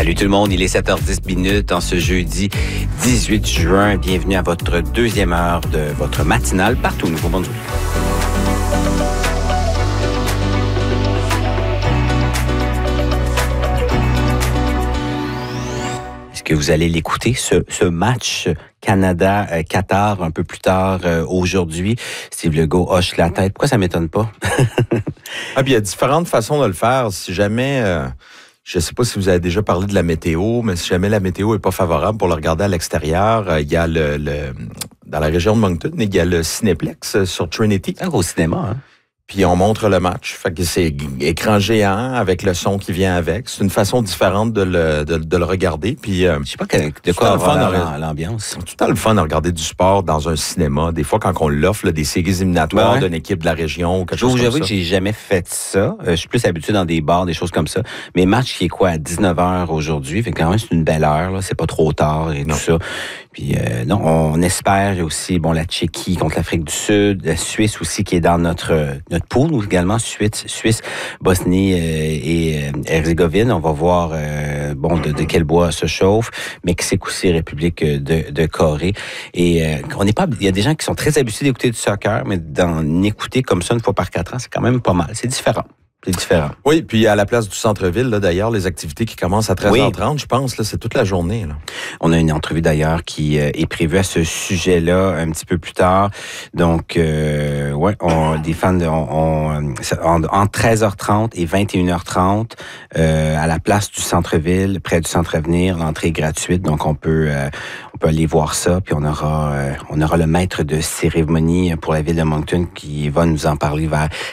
Salut tout le monde, il est 7h10 en ce jeudi 18 juin. Bienvenue à votre deuxième heure de votre matinale partout au Nouveau-Brunswick. Est-ce que vous allez l'écouter, ce match Canada-Qatar un peu plus tard aujourd'hui? Steve Legault hoche la tête. Pourquoi ça m'étonne pas? Puis il y a différentes façons de le faire. Si jamais... je ne sais pas si vous avez déjà parlé de la météo, mais si jamais la météo est pas favorable pour le regarder à l'extérieur, il y a dans la région de Moncton, il y a le Cinéplex sur Trinity. Au cinéma, hein? Puis on montre le match. Fait que c'est écran géant avec le son qui vient avec. C'est une façon différente de le regarder. Puis je sais pas de quoi avoir l'ambiance. C'est tout le temps le fun de regarder du sport dans un cinéma. Des fois, quand on l'offre, des séries éliminatoires d'une équipe de la région ou quelque chose comme ça. J'avoue que j'ai jamais fait ça. Je suis plus habitué dans des bars, des choses comme ça. Mais match qui est à 19h aujourd'hui. Fait que quand même, c'est une belle heure. Là. C'est pas trop tard et tout ça. Puis on espère aussi la Tchéquie contre l'Afrique du Sud, la Suisse aussi qui est dans notre pool, nous également Suisse, Bosnie et Herzégovine. On va voir de quel bois se chauffe. Mexique aussi, République de Corée. Et il y a des gens qui sont très habitués d'écouter du soccer, mais d'en écouter comme ça une fois par 4 ans, c'est quand même pas mal. C'est différent. C'est différent. Oui, puis à la place du centre-ville, là, d'ailleurs, les activités qui commencent à 13h30, je pense, là, c'est toute la journée. Là. On a une entrevue d'ailleurs qui est prévue à ce sujet-là un petit peu plus tard. Donc, des fans entre 13h30 et 21h30 à la place du centre-ville, près du Centre Avenir, l'entrée est gratuite. Donc, on peut aller voir ça. Puis on aura le maître de cérémonie pour la ville de Moncton qui va nous en parler vers